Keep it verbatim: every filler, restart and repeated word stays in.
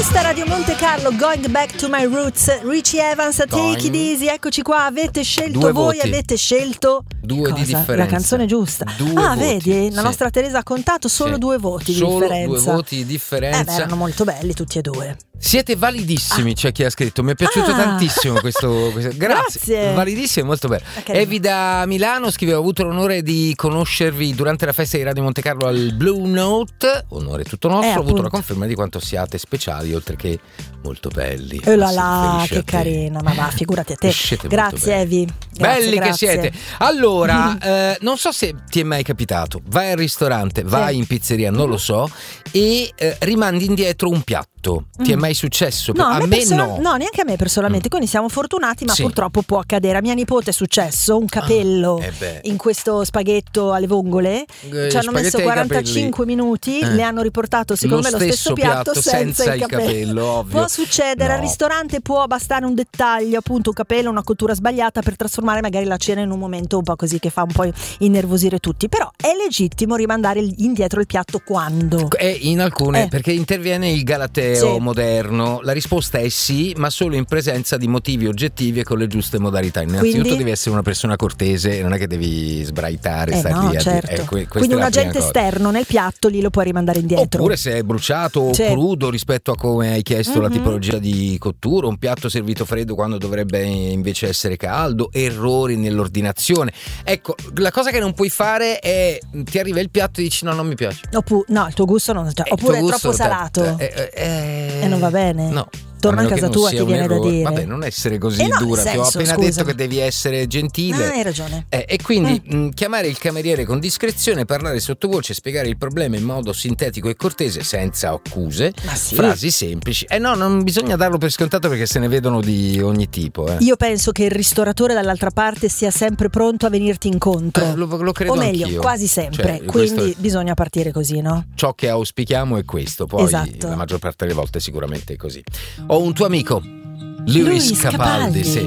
Questa è Radio Monte Carlo, Going Back to My Roots. Richie Evans, Take It Easy, eccoci qua. Avete scelto Due voi, voti. avete scelto Due cosa? di differenza. La canzone giusta. Due ah, voti, vedi? La sì. nostra Teresa ha contato solo Sì. due voti di Solo differenza. due voti di differenza. Eh beh, erano molto belli tutti e due. Siete validissimi, Ah. c'è chi ha scritto. Mi è piaciuto Ah. tantissimo questo, questo. Grazie. Grazie. Validissimo, molto bello. È carino. Evi da Milano scrive: ho avuto l'onore di conoscervi durante la festa di Radio Monte Carlo al Blue Note. Onore tutto nostro. Eh, ho avuto appunto. la conferma di quanto siate speciali, oltre che molto belli. E là Sì, là, felice che a te. carina, ma va, figurati a te. Siete molto Grazie belli. Evi. Grazie, Belli grazie. che siete. Allora, eh, non so se ti è mai capitato, vai al ristorante, vai Sì. in pizzeria, non lo so, e eh, rimandi indietro un piatto. Ti è Mm. mai successo? No, a me me persona- no. no, neanche a me personalmente. Mm. Quindi siamo fortunati, ma Sì. purtroppo può accadere. A mia nipote è successo un capello Eh beh. in questo spaghetto alle vongole. Eh, Ci hanno messo spaghetti ai quarantacinque minuti, Eh. le hanno riportato secondo me lo stesso piatto senza, il capello. ovvio. Può succedere, No. al ristorante può bastare un dettaglio, appunto un capello, una cottura sbagliata per trasformare magari la cena in un momento un po' così che fa un po' innervosire tutti. Però è legittimo rimandare il- indietro il piatto quando? E in alcune, Eh. perché interviene il galateo Sì. moderno. La risposta è sì, ma solo in presenza di motivi oggettivi e con le giuste modalità. Innanzitutto Quindi? devi essere una persona cortese, non è che devi sbraitare, Eh stare no, lì a certo. dire- eh, que- questa Quindi è un la prima agente cosa. esterno nel piatto lì lo puoi rimandare indietro. Oppure se è bruciato o Sì. crudo rispetto a come hai chiesto la Mhm. tipologia di cottura, un piatto servito freddo quando dovrebbe invece essere caldo, errori nell'ordinazione. Ecco, la cosa che non puoi fare è ti arriva il piatto e dici no, non mi piace. Oppu- no, il tuo gusto non cioè, Eh, oppure è tuo gusto, troppo salato eh, eh, eh, e non va bene. No. Torna A a meno casa che non tua, sia ti un viene da errore. dire. Vabbè, non essere così Eh no, dura. nel Ti ho senso, appena scusa. detto che devi essere gentile. Ah, hai ragione. Eh, e quindi mh, chiamare il cameriere con discrezione, parlare sottovoce, spiegare il problema in modo sintetico e cortese, senza accuse, Ma sì. frasi semplici. Eh no, non bisogna darlo per scontato perché se ne vedono di ogni tipo. Eh. Io penso che il ristoratore dall'altra parte sia sempre pronto a venirti incontro. Eh, lo, lo credo o meglio, anch'io. quasi sempre. Cioè, Quindi questo- bisogna partire così, no? ciò che auspichiamo è questo. Poi Esatto. la maggior parte delle volte sicuramente è così. Ho un tuo amico, Lewis, Lewis Capaldi, Capaldi. sì.